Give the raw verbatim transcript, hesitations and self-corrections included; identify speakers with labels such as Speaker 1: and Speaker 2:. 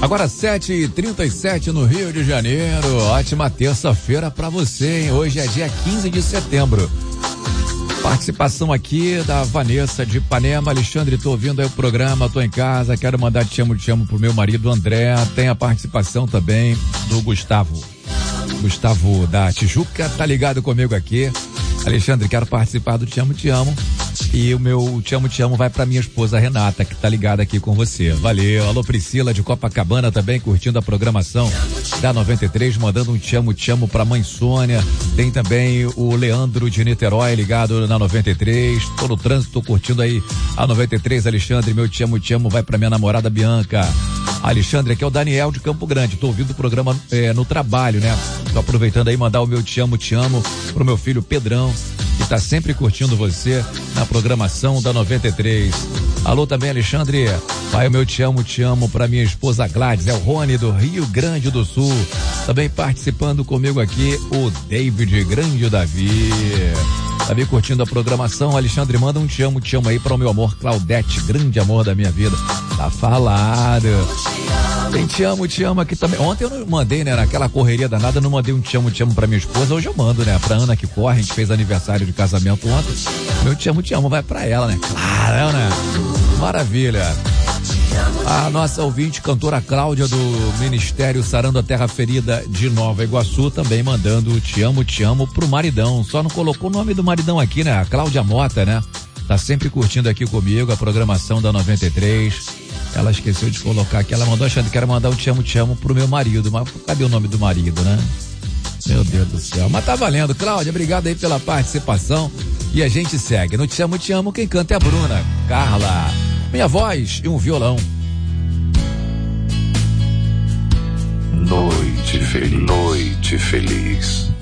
Speaker 1: Agora sete e trinta e sete no Rio de Janeiro. Ótima terça-feira pra você, hein? Hoje é dia quinze de setembro. Participação aqui da Vanessa de Ipanema. Alexandre, tô ouvindo aí o programa, tô em casa, quero mandar te amo, te amo pro meu marido André. Tem a participação também do Gustavo. Gustavo da Tijuca, tá ligado comigo aqui. Alexandre, quero participar do Te Amo, Te Amo. E o meu Te Amo, Te Amo vai pra minha esposa Renata, que tá ligada aqui com você. Valeu. Alô, Priscila de Copacabana também curtindo a programação da noventa e três, mandando um Te Amo, Te Amo pra mãe Sônia. Tem também o Leandro de Niterói ligado na noventa e três. Tô no trânsito, tô curtindo aí a noventa e três. Alexandre, meu Te Amo, Te Amo vai pra minha namorada Bianca. Alexandre, aqui é o Daniel de Campo Grande. Tô ouvindo o programa é, no trabalho, né? Tô aproveitando aí mandar o meu Te Amo, Te Amo pro meu filho Pedrão, que tá sempre curtindo você na programação da noventa e três. Alô também, Alexandre. Pai, o meu Te Amo, Te Amo pra minha esposa Gladys. É o Rony do Rio Grande do Sul. Também participando comigo aqui o David Grande Davi. Davi curtindo a programação. Alexandre, manda um Te Amo, Te Amo aí para o meu amor Claudete, grande amor da minha vida. Tá falado. Tem Te Amo, Te Amo aqui também. Ontem eu não mandei, né? Naquela correria danada, eu não mandei um Te Amo, Te Amo pra minha esposa. Hoje eu mando, né? Pra Ana que corre, a gente fez aniversário de casamento ontem. Meu Te Amo, Te Amo vai pra ela, né? Claro, né? Maravilha. A nossa ouvinte, cantora Cláudia do Ministério Sarando a Terra Ferida de Nova Iguaçu, também mandando Te Amo, Te Amo pro maridão. Só não colocou o nome do maridão aqui, né? A Cláudia Mota, né? Tá sempre curtindo aqui comigo a programação da noventa e três. Ela esqueceu de colocar aqui, ela mandou achando que era mandar um Te Amo, Te Amo pro meu marido, mas cadê o nome do marido, né? Meu Deus do céu, mas tá valendo. Cláudia, obrigado aí pela participação e a gente segue. No Te Amo, Te Amo, quem canta é a Bruna Carla, minha voz e um violão.
Speaker 2: Noite feliz, noite feliz.